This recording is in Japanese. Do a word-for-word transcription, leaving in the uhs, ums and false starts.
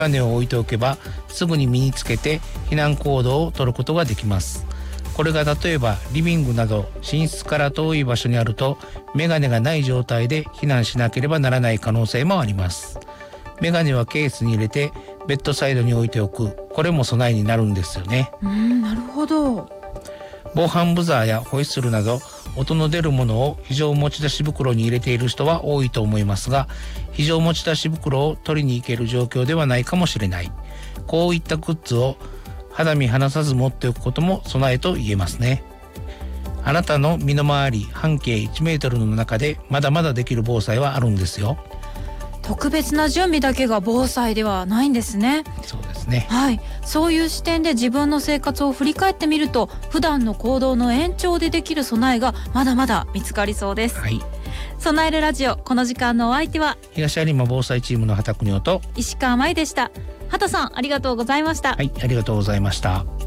メガネを置いておけばすぐに身につけて避難行動を取ることができます。これが例えばリビングなど寝室から遠い場所にあるとメガネがない状態で避難しなければならない可能性もあります。メガネはケースに入れてベッドサイドに置いておく、これも備えになるんですよね。 うーん、なるほど。 防犯ブザーやホイッスルなど音の出るものを非常持ち出し袋に入れている人は多いと思いますが、非常持ち出し袋を取りに行ける状況ではないかもしれない。こういったグッズを肌身離さず持っておくことも備えと言えますね。あなたの身の回り半径いちメートルの中でまだまだできる防災はあるんですよ。 特別な準備だけが防災ではないんですね。 そうですね。 はい、そういう視点で自分の生活を振り返ってみると、普段の行動の延長でできる備えがまだまだ見つかりそうです。 はい。 備えるラジオ、この時間のお相手は東有馬防災チームの畑邦夫と石川舞でした。畑さん、ありがとうございました。 はい、ありがとうございました。